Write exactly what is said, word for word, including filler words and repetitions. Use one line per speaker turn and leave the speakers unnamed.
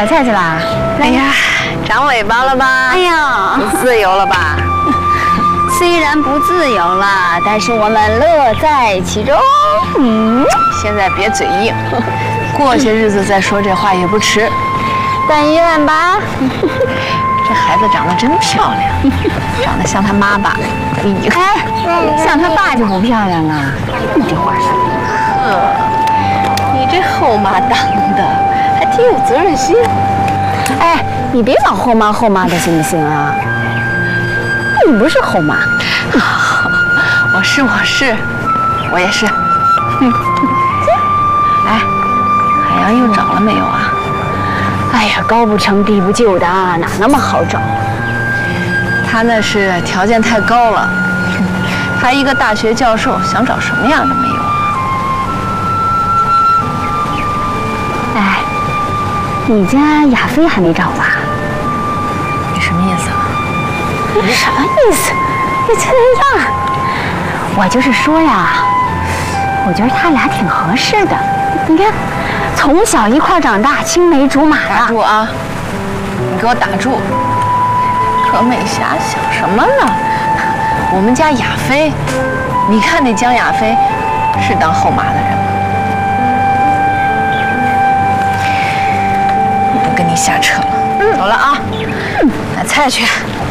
买菜去啦？
哎呀，长尾巴了吧？
哎呀，
不自由了吧？
虽然不自由了，但是我们乐在其中。嗯，
现在别嘴硬，过些日子再说这话也不迟。
但愿吧。
这孩子长得真漂亮，长得像他妈爸。哎呀，
哎，像他爸就不漂亮了。你这话说的。
呵，你这后妈当的还挺有责任心。
哎，你别老后妈后妈的行不行啊？你不是后妈。
我是我是，我也是。嗯，哎，海洋又找了没有啊？
哎呀，高不成低不就的，哪那么好找？
他那是条件太高了，他一个大学教授，想找什么样的没有啊？
哎，你家亚飞还没找吧？
你什么意思啊？
你什么意思？你这样，我就是说呀，我觉得他俩挺合适的。你看，从小一块长大，青梅竹马
打住啊！你给我打住！可美霞想什么呢？我们家亚飞，你看那江亚飞，是当后妈的人吗？不跟你瞎扯了，走了啊！买菜去。